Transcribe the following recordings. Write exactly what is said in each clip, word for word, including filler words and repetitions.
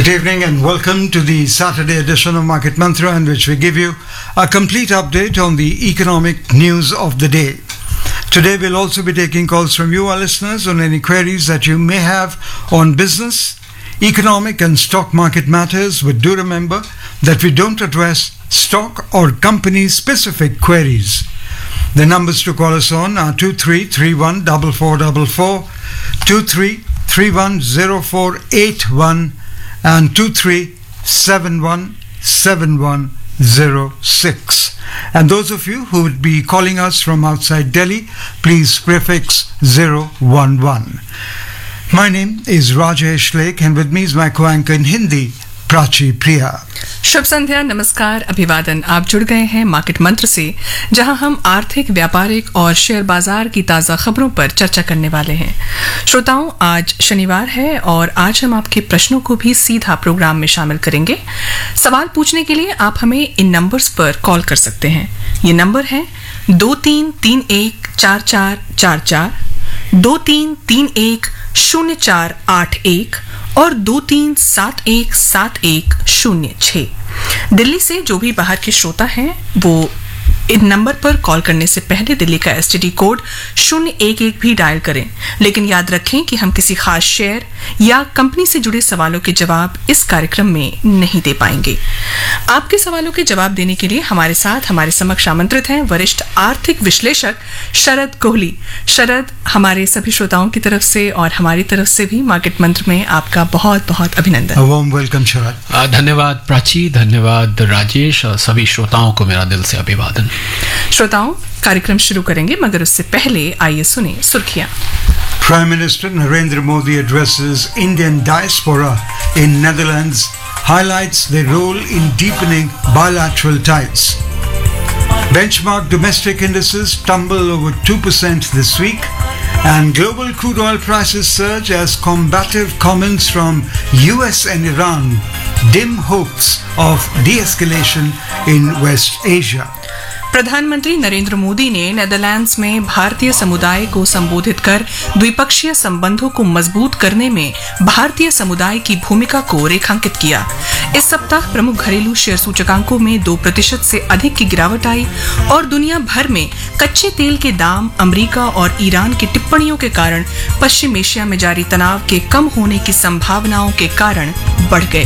Good evening and welcome to the Saturday edition of Market Mantra, in which we give you a complete update on the economic news of the day. Today we'll also be taking calls from you, our listeners, on any queries that you may have on business, economic and stock market matters, but do remember that we don't address stock or company specific queries. The numbers to call us on are two three three one four four four four, two three three one zero four eight one and two three seven one seven one zero six. And those of you who would be calling us from outside Delhi, please prefix zero one one. My name is Rajesh Lake, and with me is my co-anchor in Hindi, Prachi प्रिया। शुभ संध्या, नमस्कार, अभिवादन। आप जुड़ गए हैं market मंत्र से, जहां हम आर्थिक, व्यापारिक और शेयर बाजार की ताजा खबरों पर चर्चा करने वाले हैं। श्रोताओं, आज शनिवार है और आज हम आपके प्रश्नों को भी सीधा प्रोग्राम में शामिल करेंगे। सवाल पूछने के लिए आप हमें इन नंबर्स पर कॉल कर सकते हैं। ये नंबर है दो तीन तीन एक चार चार चार चार, दो तीन तीन एक शून्य चार आठ एक और दो तीन सात एक सात एक शून्य छह। दिल्ली से जो भी बाहर के श्रोता हैं वो इन नंबर पर कॉल करने से पहले दिल्ली का एसटीडी कोड शून्य एक एक भी डायल करें, लेकिन याद रखें कि हम किसी खास शेयर या कंपनी से जुड़े सवालों के जवाब इस कार्यक्रम में नहीं दे पाएंगे। आपके सवालों के जवाब देने के लिए हमारे साथ हमारे समक्ष आमंत्रित हैं वरिष्ठ आर्थिक विश्लेषक शरद कोहली। शरद, हमारे सभी श्रोताओं की तरफ से और हमारी तरफ से भी मार्केट मंत्र में आपका बहुत बहुत अभिनंदन। वार्म वेलकम शरद। धन्यवाद प्राची, धन्यवाद राजेश, और सभी श्रोताओं को मेरा दिल से अभिवादन। श्रोताओं, कार्यक्रम शुरू करेंगे, मगर उससे पहले आइए सुने सुर्खियां। Prime Minister Narendra Modi addresses Indian diaspora in Netherlands, highlights their role in deepening bilateral ties. Benchmark domestic indices tumble over two percent this week, and global crude oil prices surge as combative comments from U S and Iran dim hopes of de-escalation in West Asia. प्रधानमंत्री नरेंद्र मोदी ने Netherlands में भारतीय समुदाय को संबोधित कर द्विपक्षीय संबंधों को मजबूत करने में भारतीय समुदाय की भूमिका को रेखांकित किया। इस सप्ताह प्रमुख घरेलू शेयर सूचकांकों में दो प्रतिशत से अधिक की गिरावट आई और दुनिया भर में कच्चे तेल के दाम अमेरिका और ईरान की टिप्पणियों के कारण पश्चिम एशिया में जारी तनाव के कम होने की संभावनाओं के कारण बढ़ गए।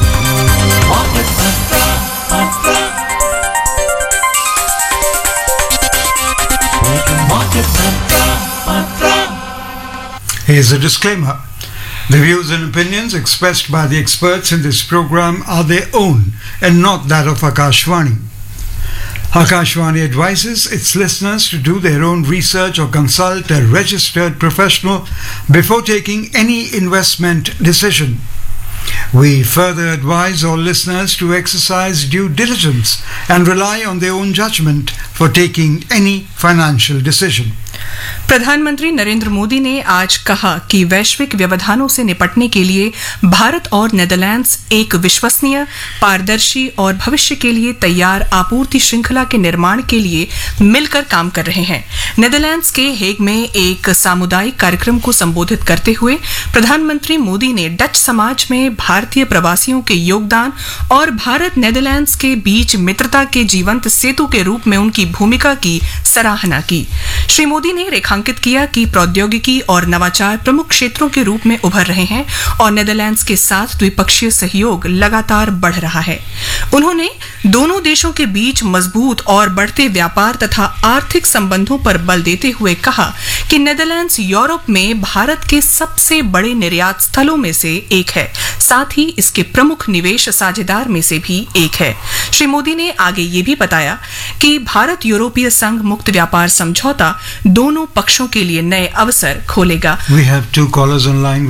Here's a disclaimer. The views and opinions expressed by the experts in this program are their own and not that of Akashvani. Akashvani advises its listeners to do their own research or consult a registered professional before taking any investment decision. We further advise all listeners to exercise due diligence and rely on their own judgment for taking any financial decision. प्रधानमंत्री नरेंद्र मोदी ने आज कहा कि वैश्विक व्यवधानों से निपटने के लिए भारत और नेदरलैंड्स एक विश्वसनीय, पारदर्शी और भविष्य के लिए तैयार आपूर्ति श्रृंखला के निर्माण के लिए मिलकर काम कर रहे हैं। नेदरलैंड्स के हेग में एक सामुदायिक कार्यक्रम को संबोधित करते हुए प्रधानमंत्री मोदी ने डच समाज में भारतीय प्रवासियों के योगदान और भारत नेदरलैंड्स के बीच मित्रता के जीवंत सेतु के रूप में उनकी भूमिका की सराहना की। श्री मोदी ने रेखांकित किया कि प्रौद्योगिकी और नवाचार प्रमुख क्षेत्रों के रूप में उभर रहे हैं और नेदरलैंड्स के साथ द्विपक्षीय सहयोग लगातार बढ़ रहा है। उन्होंने दोनों देशों के बीच मजबूत और बढ़ते व्यापार तथा आर्थिक संबंधों पर बल देते हुए कहा कि नेदरलैंड्स यूरोप में भारत के सबसे बड़े निर्यात स्थलों में से एक है, साथ ही इसके प्रमुख निवेश साझेदार में से भी एक है। श्री मोदी ने आगे ये भी बताया कि भारत यूरोपीय संघ मुक्त व्यापार समझौता दोनों पक्षों के लिए नए अवसर खोलेगा। We have two callers online.